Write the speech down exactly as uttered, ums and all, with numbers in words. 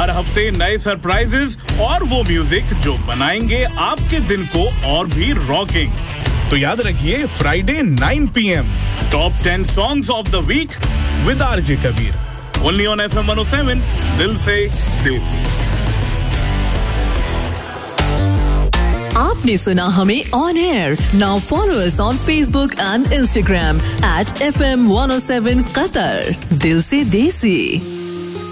हर हफ्ते नए सरप्राइजेस और वो म्यूजिक जो बनाएंगे आपके दिन को और भी रॉकिंग। तो याद रखिए Friday nine P M top ten songs of the week with RJ Kabir, only on F M one O seven, दिल से देसी। आपने सुना हमें on air. Now follow us on Facebook and Instagram at F M one O seven Qatar. दिल से देसी।